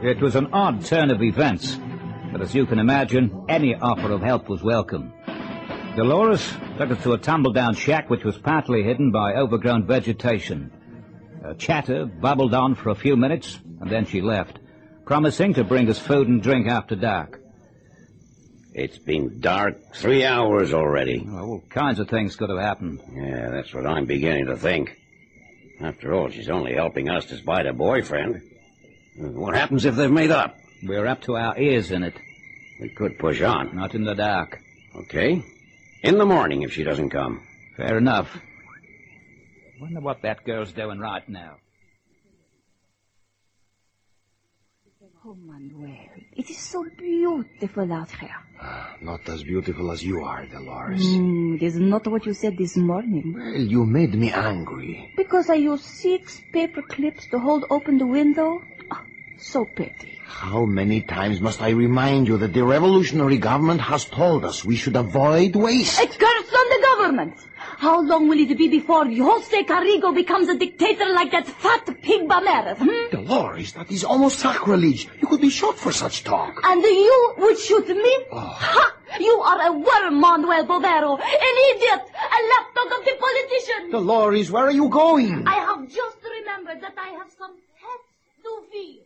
It was an odd turn of events, but as you can imagine, any offer of help was welcome. Dolores took us to a tumble-down shack which was partly hidden by overgrown vegetation. Her chatter bubbled on for a few minutes, and then she left, promising to bring us food and drink after dark. It's been dark 3 hours already. Well, all kinds of things could have happened. Yeah, that's what I'm beginning to think. After all, she's only helping us to spite a boyfriend. What happens if they've made up? We're up to our ears in it. We could push on. Not in the dark. Okay. In the morning if she doesn't come. Fair enough. Wonder what that girl's doing right now. Oh, Manuel, it is so beautiful out here. Not as beautiful as you are, Dolores. It is not what you said this morning. Well, you made me angry. Because I used 6 paper clips to hold open the window? Oh, so petty. How many times must I remind you that the revolutionary government has told us we should avoid waste? A curse on the government! How long will it be before Jose Carrigo becomes a dictator like that fat pig Bamerez? Dolores, that is almost sacrilege. You could be shot for such talk. And you would shoot me? Oh. Ha! You are a worm, Manuel Povero. An idiot! A lapdog of the politician! Dolores, where are you going? I have just remembered that I have some pets to feed.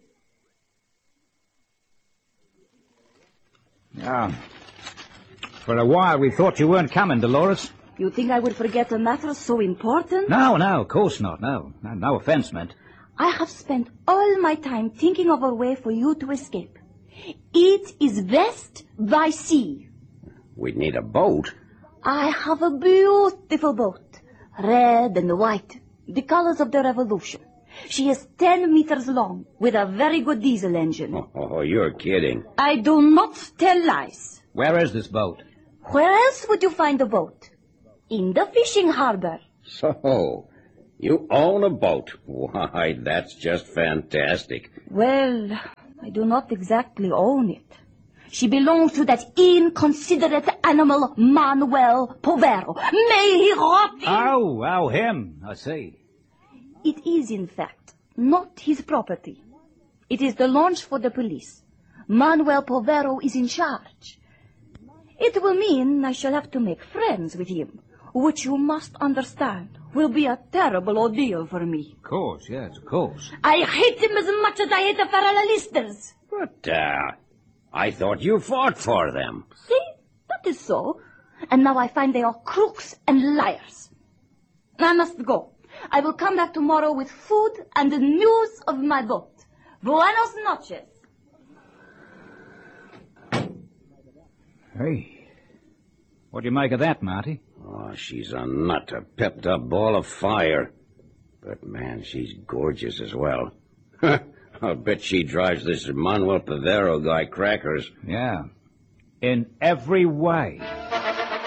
Yeah. For a while we thought you weren't coming, Dolores. You think I would forget a matter so important? No, of course not, no. No offense meant. I have spent all my time thinking of a way for you to escape. It is best by sea. We'd need a boat. I have a beautiful boat, red and white, the colors of the revolution. She is 10 meters long, with a very good diesel engine. Oh, you're kidding. I do not tell lies. Where is this boat? Where else would you find a boat? In the fishing harbor. So, you own a boat. Why, that's just fantastic. Well, I do not exactly own it. She belongs to that inconsiderate animal, Manuel Povero. May he rot in... Oh, him. I see. It is, in fact, not his property. It is the launch for the police. Manuel Povero is in charge. It will mean I shall have to make friends with him, which you must understand will be a terrible ordeal for me. Of course, yes, of course. I hate him as much as I hate the Federalistas. But, I thought you fought for them. See, that is so. And now I find they are crooks and liars. I must go. I will come back tomorrow with food and the news of my boat. Buenos noches. Hey, what do you make of that, Marty? Oh, she's a nut, a pepped-up ball of fire. But, man, she's gorgeous as well. I'll bet she drives this Manuel Povero guy crackers. Yeah, in every way.